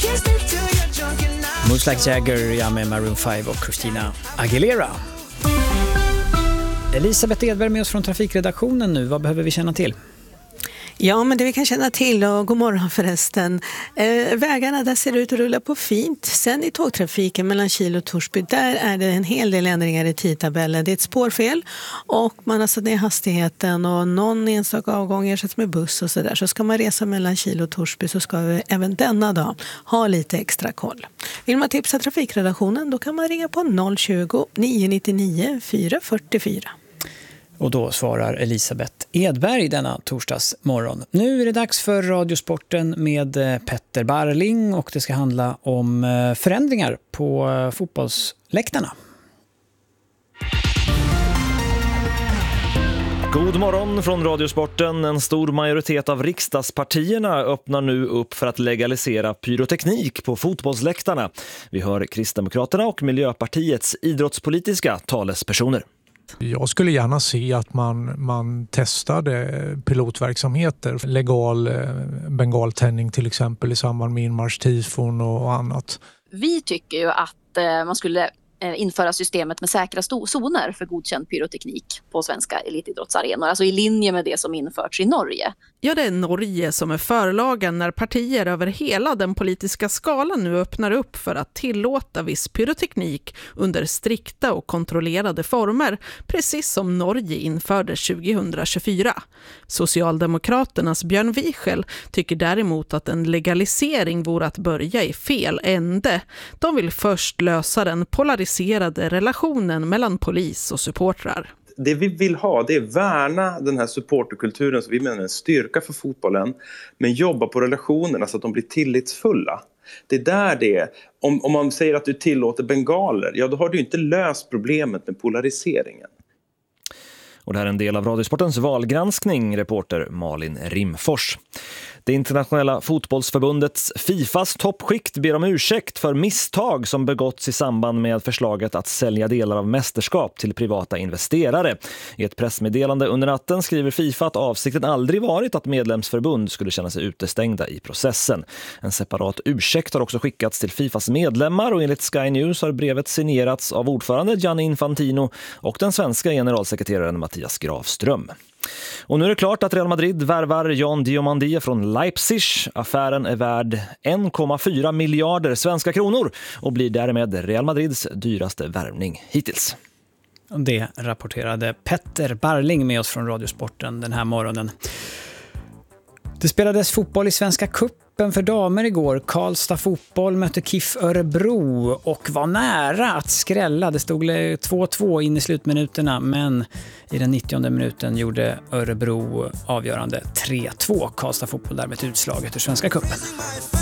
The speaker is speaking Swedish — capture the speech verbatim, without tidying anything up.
Moves Like Jagger, ja, med Maroon fem och Christina Aguilera. Elisabeth Edberg med oss från trafikredaktionen nu. Vad behöver vi känna till? Ja, men det vi kan känna till, och god morgon förresten. Eh, vägarna där ser ut att rulla på fint. Sen i tågtrafiken mellan Kil och Torsby, där är det en hel del ändringar i tidtabellen. Det är ett spårfel och man har satt ner hastigheten och någon enstaka avgång ersätts med buss och sådär. Så ska man resa mellan Kil och Torsby så ska vi även denna dag ha lite extra koll. Vill man tipsa trafikredaktionen, då kan man ringa på noll tjugo, nio nittionio, fyra fyrtiofyra. Och då svarar Elisabeth Edberg denna torsdags morgon. Nu är det dags för Radiosporten med Petter Barling och det ska handla om förändringar på fotbollsläktarna. God morgon från Radiosporten. En stor majoritet av riksdagspartierna öppnar nu upp för att legalisera pyroteknik på fotbollsläktarna. Vi hör Kristdemokraterna och Miljöpartiets idrottspolitiska talespersoner. Jag skulle gärna se att man, man testade pilotverksamheter, legal bengaltändning till exempel i samband med inmarschtifon och annat. Vi tycker ju att eh, man skulle eh, införa systemet med säkra sto- zoner för godkänd pyroteknik på svenska elitidrottsarenor, alltså i linje med det som införts i Norge. Ja, det är Norge som är förlagen när partier över hela den politiska skalan nu öppnar upp för att tillåta viss pyroteknik under strikta och kontrollerade former, precis som Norge införde tjugohundratjugofyra. Socialdemokraternas Björn Wiechel tycker däremot att en legalisering vore att börja i fel ände. De vill först lösa den polariserade relationen mellan polis och supportrar. Det vi vill ha, det är värna den här supporterkulturen som vi menar är en styrka för fotbollen, men jobba på relationerna så att de blir tillitsfulla. Det är där det är. Om, om man säger att du tillåter bengaler, ja då har du inte löst problemet med polariseringen. Och det här är en del av Radiosportens valgranskning, reporter Malin Rimfors. Det internationella fotbollsförbundets Fifas toppskikt ber om ursäkt för misstag som begåtts i samband med förslaget att sälja delar av mästerskap till privata investerare. I ett pressmeddelande under natten skriver Fifa att avsikten aldrig varit att medlemsförbund skulle känna sig utestängda i processen. En separat ursäkt har också skickats till Fifas medlemmar och enligt Sky News har brevet signerats av ordförande Gianni Infantino och den svenska generalsekreteraren Mattias Grafström. Och nu är det klart att Real Madrid värvar John Diomandé från Leipzig. Affären är värd en komma fyra miljarder svenska kronor och blir därmed Real Madrids dyraste värvning hittills. Det rapporterade Petter Barling med oss från Radiosporten den här morgonen. Det spelades fotboll i Svenska cupen för damer igår. Karlstad fotboll mötte K I F Örebro och var nära att skrälla. Det stod två två in i slutminuterna, men i den nittionde minuten gjorde Örebro avgörande tre två. Karlstad fotboll därmed utslaget ur Svenska cupen.